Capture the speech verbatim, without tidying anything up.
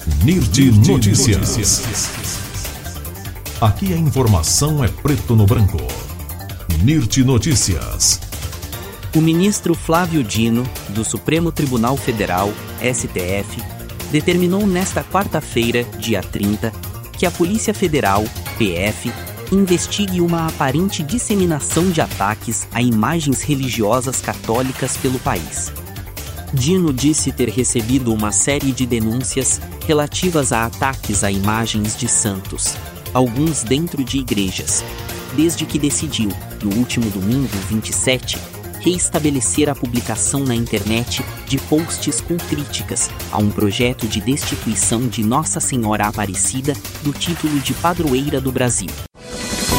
Nirti Notícias. Aqui a informação é preto no branco. Nirti Notícias. O ministro Flávio Dino, do Supremo Tribunal Federal, S T F, determinou nesta quarta-feira, dia trinta, que a Polícia Federal, P F, investigue uma aparente disseminação de ataques a imagens religiosas católicas pelo país. Dino disse ter recebido uma série de denúncias relativas a ataques a imagens de santos, alguns dentro de igrejas, desde que decidiu, no último domingo, vinte e sete, reestabelecer a publicação na internet de posts com críticas a um projeto de destituição de Nossa Senhora Aparecida do título de padroeira do Brasil.